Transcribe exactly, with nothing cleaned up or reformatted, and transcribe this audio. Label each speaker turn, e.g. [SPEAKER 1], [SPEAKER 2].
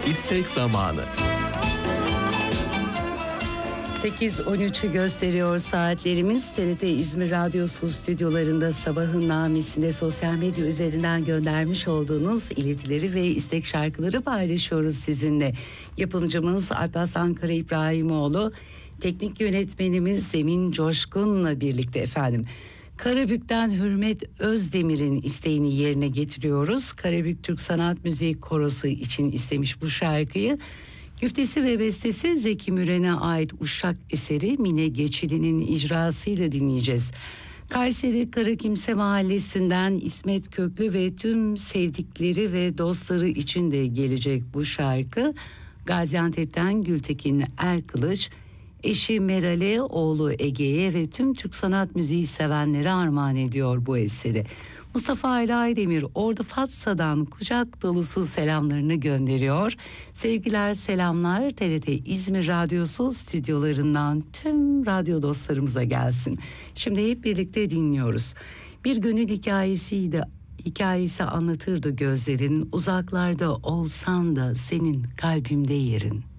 [SPEAKER 1] İstek zamanı.
[SPEAKER 2] sekiz on üçü gösteriyor saatlerimiz. T R T İzmir Radyosu stüdyolarında sabahın namesinde sosyal medya üzerinden göndermiş olduğunuz iletileri ve istek şarkıları paylaşıyoruz sizinle. Yapımcımız Alparslan Kara İbrahimoğlu, teknik yönetmenimiz Zemin Coşkun'la birlikte efendim. Karabük'ten Hürmet Özdemir'in isteğini yerine getiriyoruz. Karabük Türk Sanat Müziği Korosu için istemiş bu şarkıyı. Güftesi ve bestesi Zeki Müren'e ait Uşak eseri Mine Geçili'nin icrasıyla dinleyeceğiz. Kayseri Karakimse Mahallesi'nden İsmet Köklü ve tüm sevdikleri ve dostları için de gelecek bu şarkı. Gaziantep'ten Gültekin Erkılıç, eşi Meral'e, oğlu Ege'ye ve tüm Türk sanat müziği sevenlere armağan ediyor bu eseri. Mustafa Ali Aydemir Ordu Fatsa'dan kucak dolusu selamlarını gönderiyor. Sevgiler, selamlar T R T İzmir Radyosu stüdyolarından tüm radyo dostlarımıza gelsin. Şimdi hep birlikte dinliyoruz. Bir gönül hikayesiydi, hikayesi anlatırdı gözlerin, uzaklarda olsan da senin kalbimde yerin.